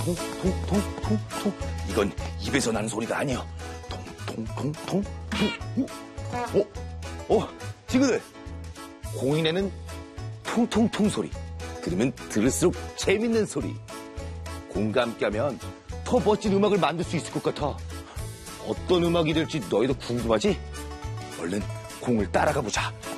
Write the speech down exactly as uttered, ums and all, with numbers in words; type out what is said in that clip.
통통통통통. 이건 입에서 나는 소리가 아니야. 통통통통. 어? 어? 친구들, 공이 내는 통통통 소리. 들으면 들을수록 재밌는 소리. 공과 함께하면 더 멋진 음악을 만들 수 있을 것 같아. 어떤 음악이 될지 너희도 궁금하지? 얼른 공을 따라가 보자.